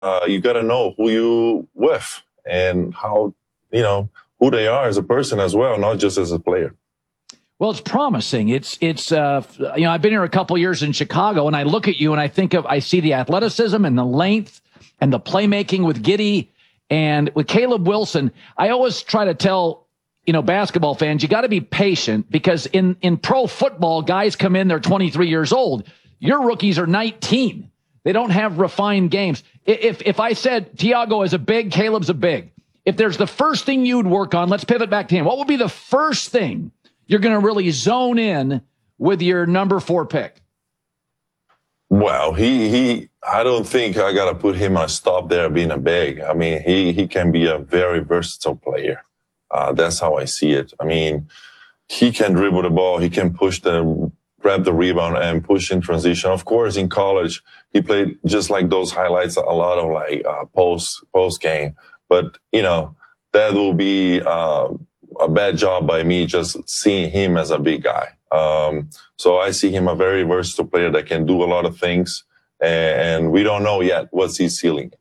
you got to know who you with and how, who they are as a person as well, not just as a player. Well, it's promising. I've been here a couple years in Chicago, and I look at you and I see the athleticism and the length and the playmaking with Giddey and with Caleb Wilson. I always try to tell, basketball fans, you got to be patient, because in pro football, guys come in, they're 23 years old. Your rookies are 19. They don't have refined games. If I said Tiago is a big, Caleb's a big, if there's the first thing you'd work on, let's pivot back to him. What would be the first thing you're going to really zone in with your number 4 pick? Well, I don't think I got to put him on a stop there being a big. I mean, he can be a very versatile player. That's how I see it. I mean, he can dribble the ball. He can grab the rebound and push in transition. Of course, in college, he played just like those highlights, a lot of post game. But, that will be a bad job by me just seeing him as a big guy. So I see him a very versatile player that can do a lot of things. And we don't know yet what's his ceiling.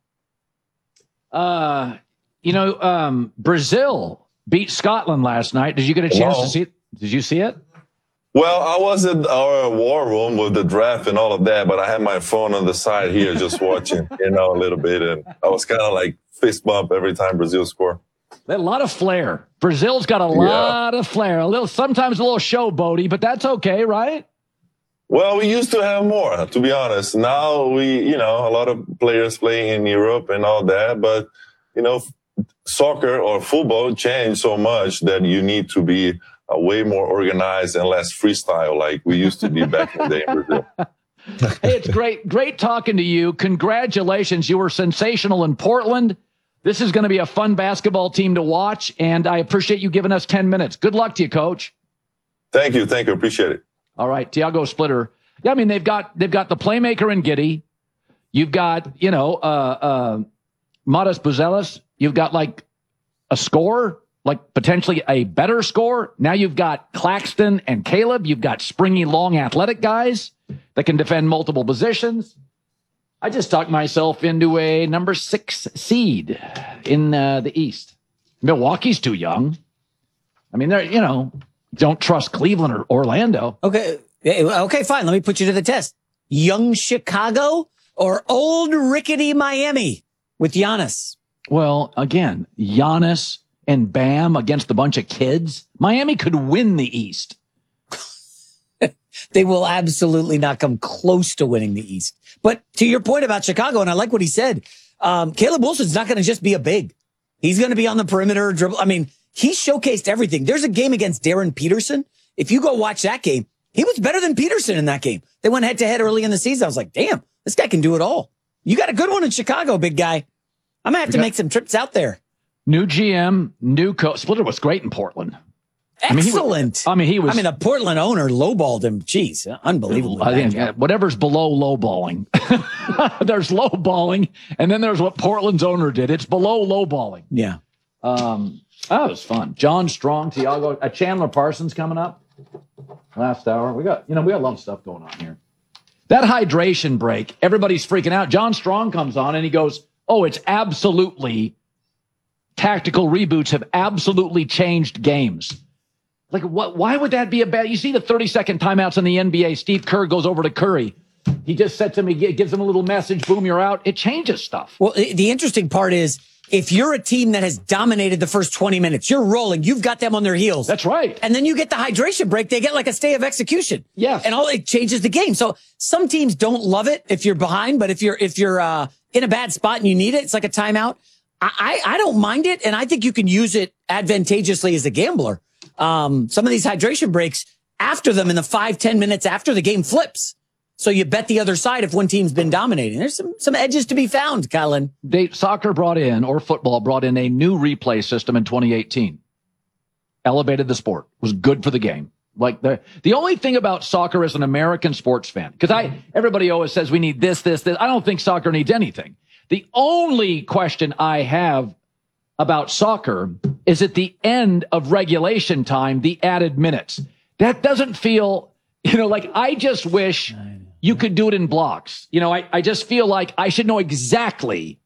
Brazil beat Scotland last night. Did you get a chance to see it? Did you see it? Well, I was in our war room with the draft and all of that, but I had my phone on the side here just watching, a little bit. And I was kind of like fist bump every time Brazil scored. They had a lot of flair. Brazil's got a lot of flair. Sometimes a little showboaty, but that's okay, right? Well, we used to have more, to be honest. Now a lot of players play in Europe and all that, but, soccer or football changed so much that you need to be way more organized and less freestyle like we used to be back in the day in Brazil. Hey, it's great talking to you. Congratulations. You were sensational in Portland. This is going to be a fun basketball team to watch, and I appreciate you giving us 10 minutes. Good luck to you, Coach. Thank you. Appreciate it. All right, Tiago Splitter. Yeah, I mean, they've got the playmaker in Giddey. You've got, Matas Buzelis. You've got like a scorer, like potentially a better scorer. Now you've got Claxton and Caleb. You've got springy, long, athletic guys that can defend multiple positions. I just talked myself into a number 6 seed in the East. Milwaukee's too young. I mean, they're, don't trust Cleveland or Orlando. Okay, fine. Let me put you to the test. Young Chicago or old rickety Miami with Giannis? Well, again, Giannis and Bam against a bunch of kids. Miami could win the East. They will absolutely not come close to winning the East. But to your point about Chicago, and I like what he said, Caleb Wilson's not going to just be a big. He's going to be on the perimeter dribble. I mean, he showcased everything. There's a game against Darren Peterson. If you go watch that game, he was better than Peterson in that game. They went head to head early in the season. I was like, damn, this guy can do it all. You got a good one in Chicago, big guy. I'm going to have to make some trips out there. New GM, new coach. Splitter was great in Portland. Excellent. He was. The Portland owner lowballed him. Jeez, unbelievable. I think whatever's below lowballing. There's lowballing, and then there's what Portland's owner did. It's below lowballing. Yeah. That was fun. John Strong, Tiago, Chandler Parsons coming up. Last hour. We got a lot of stuff going on here. That hydration break, everybody's freaking out. John Strong comes on and he goes, "Oh, it's absolutely tactical reboots have absolutely changed games." Like, what? Why would that be a bad? You see the 30-second timeouts in the NBA. Steve Kerr goes over to Curry. He just sets him, he gives him a little message. Boom, you're out. It changes stuff. Well, the interesting part is if you're a team that has dominated the first 20 minutes, you're rolling. You've got them on their heels. That's right. And then you get the hydration break. They get like a stay of execution. Yes. And it changes the game. So some teams don't love it if you're behind, but if you're in a bad spot and you need it, it's like a timeout. I don't mind it, and I think you can use it advantageously as a gambler. Some of these hydration breaks, after them in the 5-10 minutes after the game flips. So you bet the other side if one team's been dominating. There's some edges to be found, Colin. Football brought in a new replay system in 2018. Elevated the sport. Was good for the game. Like the only thing about soccer as an American sports fan, because everybody always says we need this. I don't think soccer needs anything. The only question I have about soccer is at the end of regulation time, the added minutes. That doesn't feel, like I just wish you could do it in blocks. I just feel like I should know exactly